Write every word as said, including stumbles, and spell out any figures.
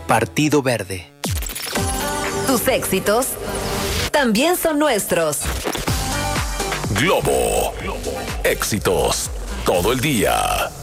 Partido Verde. Tus éxitos también son nuestros. Globo. Éxitos todo el día.